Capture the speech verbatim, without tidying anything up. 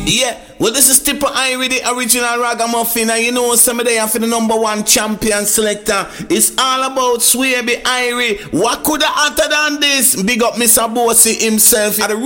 Yeah, well, this is Tipper Irie, the original ragamuffin, and you know, some of them for the number one champion selector. It's all about Swaby Irie. What could have hotter than this? Big up Mister Bossy himself.